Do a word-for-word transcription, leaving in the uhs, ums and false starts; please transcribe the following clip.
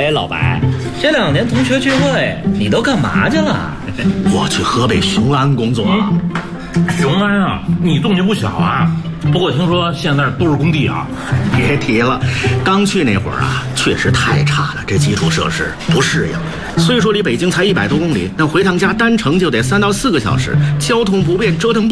哎，老白，这两年同学聚会你都干嘛去了？ 我去河北雄安工作。 雄安啊，你动静不小啊。不过听说现在都是工地啊。 别提了，刚去那会儿啊，确实太差了，这基础设施不适应。虽说离北京才一百多公里，但回趟家单程就得三到四个小时，交通不便，折腾不